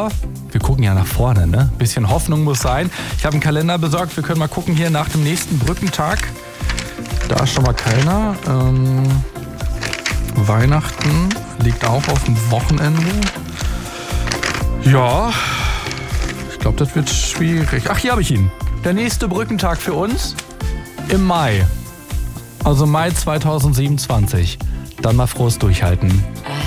Aber wir gucken ja nach vorne, ne? Bisschen Hoffnung muss sein. Ich habe einen Kalender besorgt. Wir können mal gucken hier nach dem nächsten Brückentag. Da ist schon mal keiner. Weihnachten liegt auch auf dem Wochenende. Ja, ich glaube, das wird schwierig. Ach, hier habe ich ihn. Der nächste Brückentag für uns im Mai. Also Mai 2027. Dann mal frohes Durchhalten.